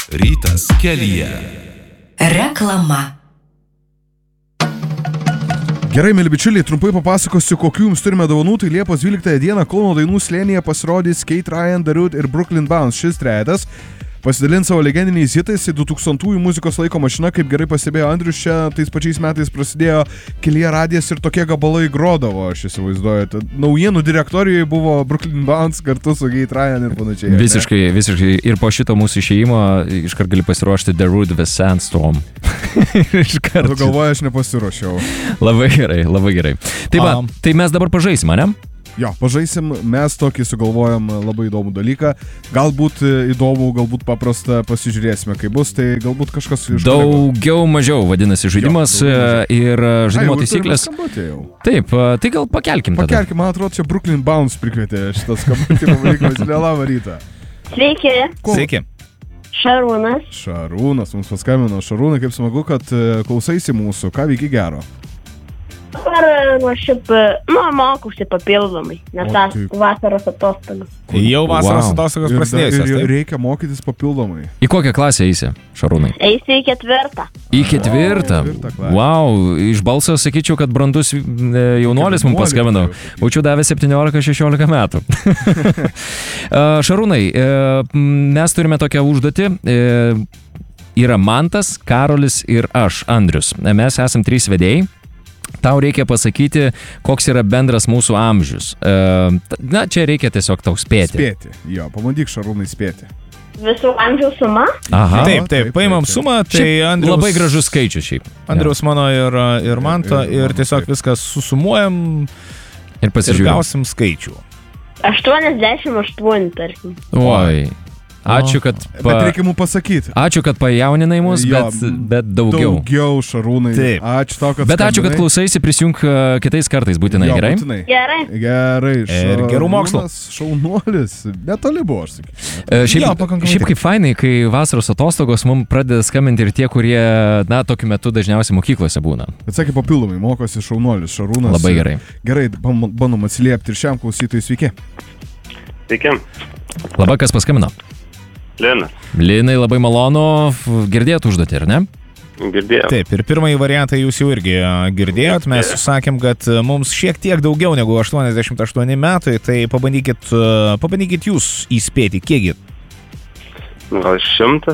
Rytas kelyje. Reklama. Gerai, mėly bičiuliai, trumpai papasakosiu, kokių jums turime dovanų. Tai Liepos 12 dieną Kauno dainų slėnyje pasirodys Kate Ryan, The Root ir Brooklyn Bounce. Šis trejetas pasidalins savo legendiniais hitais. 2000-ųjų muzikos laiko mašina, kaip gerai pastebėjo Andrius, čia tais pačiais metais prasidėjo Kelyje radijas ir tokie gabalai grodavo, aš įsivaizduoju. Naujienų direktorijoje buvo Brooklyn Bounce kartu su Kate Ryan ir panašiai. Visiškai. Ir po šito mūsų išėjimo iškart gali pasiruošti The Root the Sandstorm. Tu galvoji, aš nepasiruošiau. Labai gerai. Tai mes dabar pažaisim, ne? Jo, pažaisim, mes tokį sugalvojam labai įdomų dalyką. Galbūt įdomų, galbūt paprastą, pasižiūrėsime, kaip bus, tai galbūt kažkas iš... Daugiau mažiau vadinasi žaidimas ir žaidimo taisyklės. Taip, tai gal pakelkim tada. Pakelkim, man atrodo, čia Brooklyn Bounce prikvietė šitas skambutį pavalikas. Labą rytą. Sveiki. Sveiki. Šarūnas mums paskambino. Šarūnai, kaip smagu, kad klausaisi mūsų. Ką veiki gero? Mokausi papildomai, nes vasaros atostogos. Jau vasaros atostogos prasidėjusios. Ir reikia mokytis papildomai. Į kokią klasę eisi, Šarūnai? Eisi į 4. Į 4? Wow, iš balso sakyčiau, kad brandus jaunuolis mums paskambino. Būčiau davę 17-16 metų. Šarūnai, mes turime tokią užduotį. Yra Mantas, Karolis ir aš, Andrius. Mes esam 3 vedėjai. Tau reikia pasakyti, koks yra bendras mūsų amžius. Na, čia reikia tiesiog tau spėti. Jo, pabandyk, Šarūnai, spėti. Visų amžiaus suma? Aha. Taip, paimam sumą, tai Andrius... Labai gražus skaičius šiaip. Andrius mano ir Manto, ir tiesiog viskas susumuojam ir gausim skaičių. 88, tarkim. Oi. Ačiū, kad... Bet reikia mums pasakyti. Ačiū, kad pajauninai mus, bet daugiau. Daugiau, Šarūnai. Taip. Ačiū tau, kad bet ačiū, kad klausaisi, prisijunk kitais kartais būtinai, gerai? Gerai. Ir gerų mokslų. Šaunuolis. Netoli buvo, aš sakyčiau. Šiaip kaip fainai, kai vasaros atostogos mums pradeda skambinti ir tie, kurie, na, tokiu metu dažniausiai mokyklose būna. Bet sakė, papildomai mokosi šaunuolis, Šarūnas. Labai gerai. Gerai, bandom atsiliepti ir šiam klausytojui. Sveiki. Sveiki. Labai kas paskambino? Linai, labai malonu. Girdėjot užduotį, ar ne? Girdėjau. Taip, ir pirmąjį variantą jūs jau irgi girdėjot. Mes sakėm, kad mums šiek tiek daugiau negu 88 metai, tai pabandykit jūs įspėti, kiekgi? Gal 100?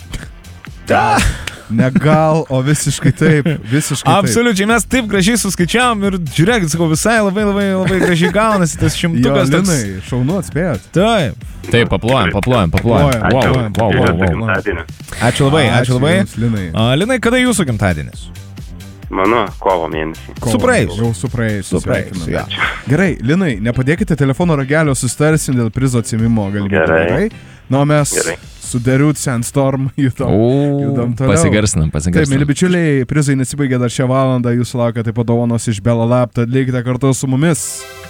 Ne gal, o visiškai taip. Absoliučiai, mes taip gražiai suskaičiavom ir žiūrėkit, sakau, visai labai gražiai gaunasi tas 100. Jo, Linai, šaunu atspėjot. Taip, paplojam. Ačiū labai. Linai. Linai, kada jūsų gimtadienis? Mano kovo mėnesį. Su praėjusiu. Gerai, Linai, nepadėkite telefono ragelio, susitarsim dėl prizo atsiėmimo galimybę. Gerai. Na, mes su The Root Sandstorm judam toliau. Pasigarsinam. Taip, mėly bičiuliai, prizai nesibaigia dar šią valandą, jūsų laukia taip pat dovanos iš Bela Lab, tad likite kartu su mumis.